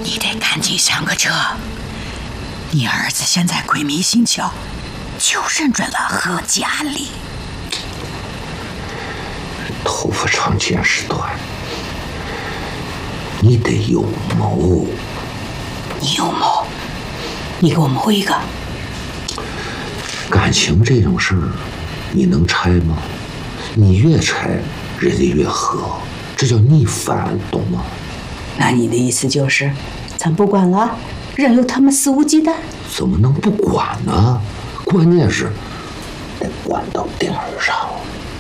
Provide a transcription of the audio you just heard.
你得赶紧上个车。你儿子现在鬼迷心窍，就认准了何家里。 头发长见识短，你得有谋。 你有谋，你给我谋一个。 感情这种事儿，你能拆吗？你越拆，人家越和，这叫逆反，懂吗？ 那你的意思就是，咱不管了，任由他们肆无忌惮？ 怎么能不管呢？关键是得管到点儿上。